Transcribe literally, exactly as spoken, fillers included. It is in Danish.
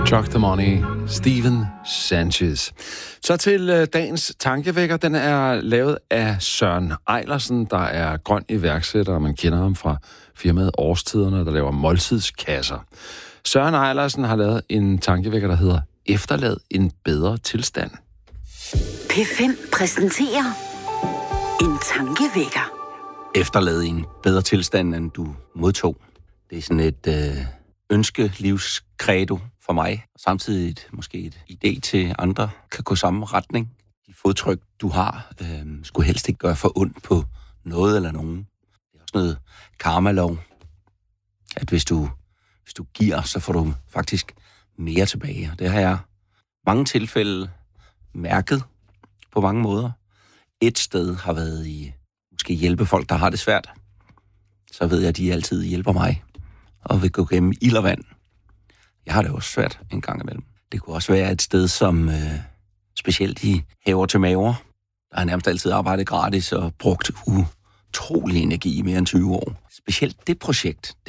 Chuck the Money, Steven Sanchez. Så til øh, dagens tankevækker. Den er lavet af Søren Eilersen, der er grøn iværksætter, og man kender ham fra firmaet Årstiderne, der laver måltidskasser. Søren Eilersen har lavet en tankevækker, der hedder Efterlad en bedre tilstand. P fem præsenterer en tankevækker. Efterlad en bedre tilstand, end du modtog. Det er sådan et øh, ønskelivskredo for mig, og samtidig et, måske et idé til andre, kan gå samme retning. De fodtryk, du har, øh, skulle helst ikke gøre for ondt på noget eller nogen. Det er også noget karma-lov, at hvis du, hvis du giver, så får du faktisk mere tilbage. Det har jeg mange tilfælde mærket på mange måder. Et sted har været i måske hjælpe folk, der har det svært. Så ved jeg, at de altid hjælper mig og vil gå gennem ild og vand. Jeg har det også svært en gang imellem. Det kunne også være et sted, som øh, specielt i Haver til Maver, der har nærmest altid arbejdet gratis og brugt utrolig energi i mere end tyve år. Specielt det projekt,